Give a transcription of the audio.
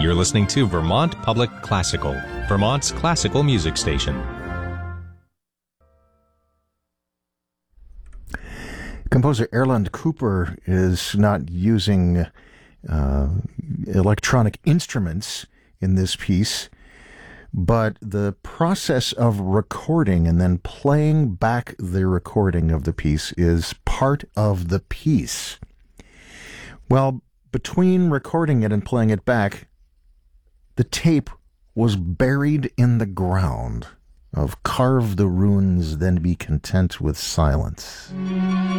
You're listening to Vermont Public Classical, Vermont's classical music station. Composer Erland Cooper is not using electronic instruments in this piece, but the process of recording and then playing back the recording of the piece is part of the piece. Well, between recording it and playing it back, the tape was buried in the ground of "Carve the runes, then be content with silence."